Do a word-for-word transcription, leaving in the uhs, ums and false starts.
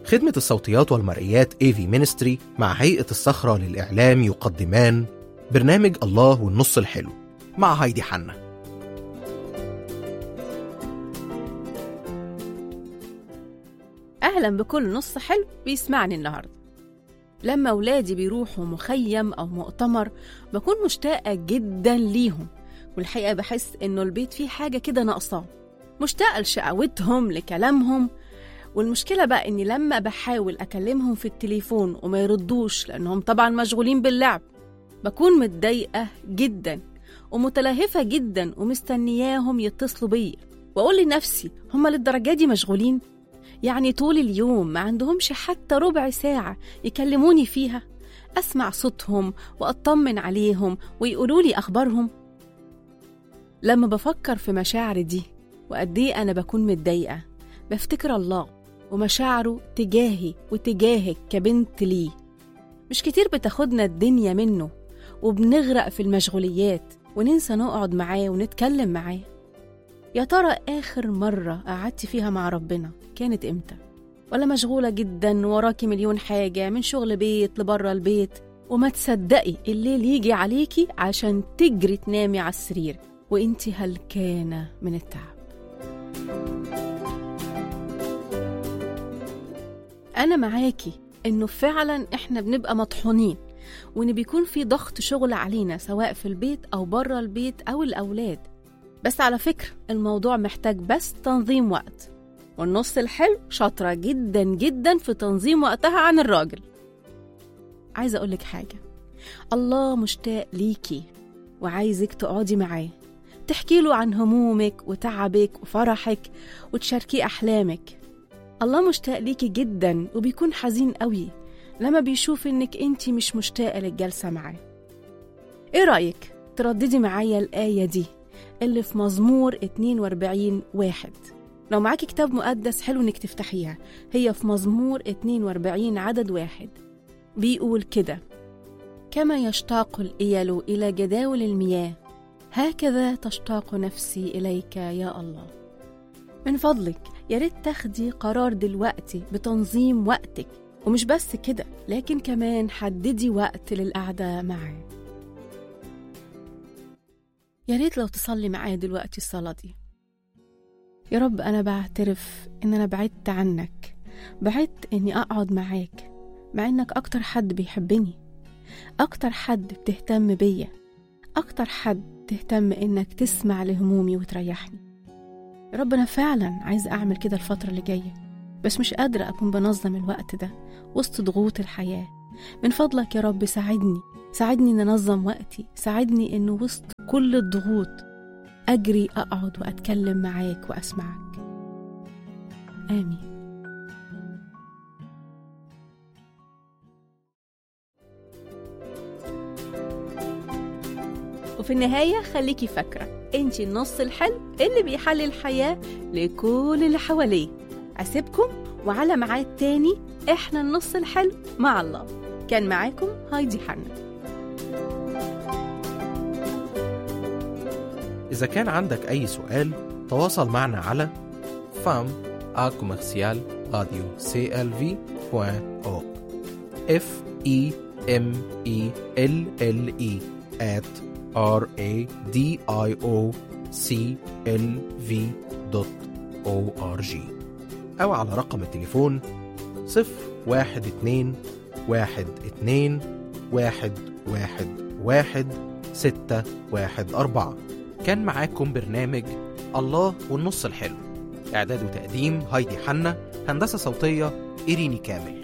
خدمة الصوتيات والمرئيات إيه في Ministry مع هيئة الصخرة للإعلام يقدمان برنامج الله والنص الحلو مع هايدي حنا. أهلا بكل نص حلو بيسمعني النهاردة. لما أولادي بيروحوا مخيم أو مؤتمر بكون مشتاقة جدا ليهم، والحقيقة بحس إنه البيت فيه حاجة كده ناقصاه. مشتاقة لشقاوتهم لكلامهم، والمشكلة بقى إني لما بحاول أكلمهم في التليفون وما يردوش لأنهم طبعا مشغولين باللعب بكون متضايقة جدا ومتلهفة جدا ومستنياهم يتصلوا بيا، وأقول لنفسي هما للدرجة دي مشغولين؟ يعني طول اليوم ما عندهمش حتى ربع ساعة يكلموني فيها أسمع صوتهم وأطمن عليهم ويقولوا لي أخبارهم؟ لما بفكر في مشاعر دي وقد إيه أنا بكون متضايقة بفتكر الله ومشاعره تجاهي وتجاهك كبنت ليه. مش كتير بتاخدنا الدنيا منه وبنغرق في المشغوليات وننسى نقعد معاه ونتكلم معاه. يا ترى آخر مرة قعدتي فيها مع ربنا كانت إمتى؟ ولا مشغولة جدا وراكي مليون حاجة من شغل بيت لبرا البيت وما تصدقي الليل يجي عليكي عشان تجري تنامي على السرير وإنتي هلكانة من التعب؟ أنا معاكي إنه فعلا إحنا بنبقى مطحونين وإن بيكون في ضغط شغل علينا سواء في البيت أو برا البيت أو الأولاد، بس على فكرة الموضوع محتاج بس تنظيم وقت، والنص الحلو شاطرة جدا جدا في تنظيم وقتها عن الراجل. عايزة أقولك حاجة، الله مشتاق ليكي وعايزك تقعدي معاه تحكي له عن همومك وتعبك وفرحك وتشاركي أحلامك. الله مشتاق ليكي جدا وبيكون حزين قوي لما بيشوف إنك أنتي مش مشتاقة للجلسة معاه. إيه رأيك ترددي معايا الآية دي اللي في مزمور اتنين واربعين واحد؟ لو معاكي كتاب مقدس حلو إنك تفتحيها، هي في مزمور اتنين واربعين عدد واحد. بيقول كده: كما يشتاق الإيل إلى جداول المياه هكذا تشتاق نفسي إليك يا الله. من فضلك يا ريت تاخدي قرار دلوقتي بتنظيم وقتك، ومش بس كده لكن كمان حددي وقت للقعدة معاه. يا ريت لو تصلي معايا دلوقتي الصلاة دي: يا رب أنا بعترف إن أنا بعدت عنك، بعدت إني أقعد معاك مع إنك أكتر حد بيحبني، أكتر حد بتهتم بيا، أكتر حد تهتم إنك تسمع لهمومي وتريحني. يا رب أنا فعلا عايز أعمل كده الفترة اللي جاية، بس مش قادرة أكون بنظم الوقت ده وسط ضغوط الحياة. من فضلك يا رب ساعدني ساعدني إن أنظم وقتي، ساعدني إنه وسط كل الضغوط أجري أقعد وأتكلم معاك وأسمعك. آمين. وفي النهاية خليكي فاكرة انتي النص الحلو اللي بيحلي الحياة لكل اللي حواليه. أسيبكم وعلى ميعاد تاني احنا النص الحلو مع الله. كان معاكم هايدي حنا. إذا كان عندك أي سؤال تواصل معنا على femme à commercial radio c l v point org f e m e l l e at r a d i o c l v dot org أو على رقم التليفون صفر واحد اتنين واحد اتنين واحد واحد واحد ستة واحد أربعة. كان معاكم برنامج الله والنص الحلو، إعداد وتقديم هايدي حنا، هندسة صوتية إيريني كامل.